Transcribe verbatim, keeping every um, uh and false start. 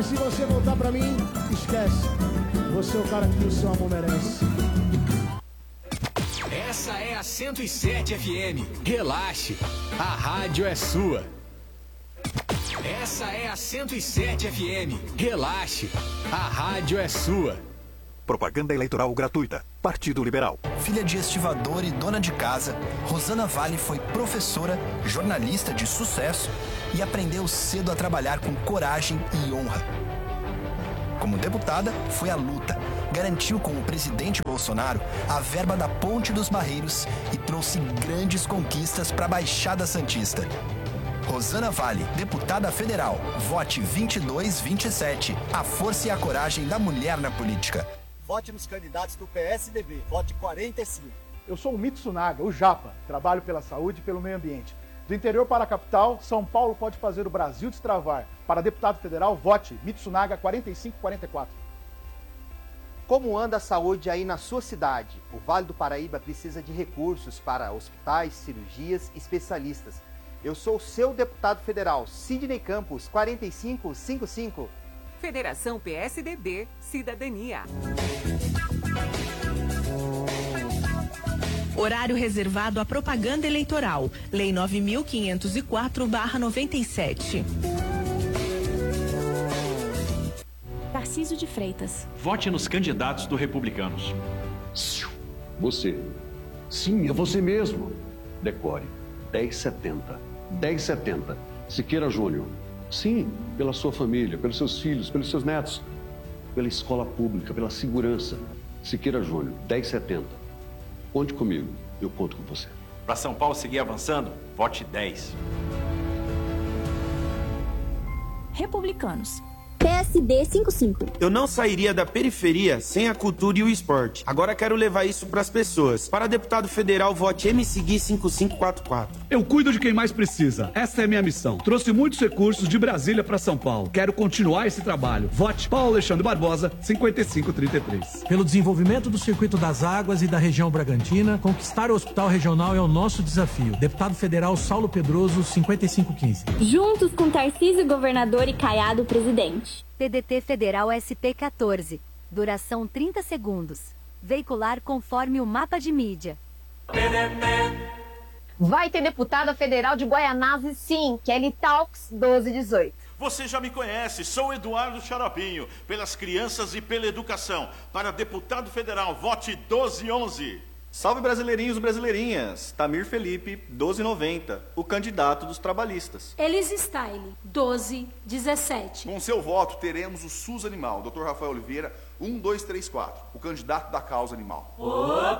Mas se você voltar pra mim, esquece. Você é o cara que o seu amor merece. Essa é a cento e sete F M. Relaxe, a rádio é sua. Essa é a cento e sete F M. Relaxe, a rádio é sua. Propaganda eleitoral gratuita. Partido Liberal. Filha de estivador e dona de casa, Rosana Vale foi professora, jornalista de sucesso e aprendeu cedo a trabalhar com coragem e honra. Como deputada, foi à luta, garantiu com o presidente Bolsonaro a verba da Ponte dos Barreiros e trouxe grandes conquistas para a Baixada Santista. Rosana Vale, deputada federal. Vote vinte e dois vinte e sete. A força e a coragem da mulher na política. Vote nos candidatos do P S D B. Vote quarenta e cinco. Eu sou o Mitsunaga, o Japa. Trabalho pela saúde e pelo meio ambiente. Do interior para a capital, São Paulo pode fazer o Brasil destravar. Para deputado federal, vote Mitsunaga quarenta e cinco quarenta e quatro. Como anda a saúde aí na sua cidade? O Vale do Paraíba precisa de recursos para hospitais, cirurgias e especialistas. Eu sou o seu deputado federal, Sidney Campos, quarenta e cinco cinquenta e cinco. Federação P S D B, Cidadania. Horário reservado à propaganda eleitoral. Lei nove mil quinhentos e quatro barra noventa e sete. Tarcísio de Freitas. Vote nos candidatos do Republicanos. Você. Sim, é você mesmo. Decore. dez setenta. dez setenta. Siqueira Júnior. Sim, pela sua família, pelos seus filhos, pelos seus netos. Pela escola pública, pela segurança. Siqueira Júnior. dez setenta. Conte comigo, eu conto com você. Para São Paulo seguir avançando, vote dez. Republicanos. P S D cinquenta e cinco. Eu não sairia da periferia sem a cultura e o esporte. Agora quero levar isso pras pessoas. Para deputado federal, vote M S G cinco cinco quatro quatro. Eu cuido de quem mais precisa. Essa é minha missão. Trouxe muitos recursos de Brasília para São Paulo. Quero continuar esse trabalho. Vote Paulo Alexandre Barbosa, cinquenta e cinco trinta e três. Pelo desenvolvimento do Circuito das Águas e da região Bragantina, conquistar o Hospital Regional é o nosso desafio. Deputado federal Saulo Pedroso, cinquenta e cinco quinze. Juntos com Tarcísio, governador, e Caiado, presidente. P D T Federal S P quatorze. Duração trinta segundos. Veicular conforme o mapa de mídia. Vai ter deputada federal de Guaianazes, sim. Kelly Talks doze dezoito. Você já me conhece, sou Eduardo Xaropinho. Pelas crianças e pela educação. Para deputado federal, vote doze onze. Salve brasileirinhos e brasileirinhas. Tamir Felipe, doze noventa, o candidato dos trabalhistas. Elis Style, doze dezessete. Com seu voto, teremos o SUS Animal, doutor Rafael Oliveira, um dois três quatro, o candidato da causa animal. Opa!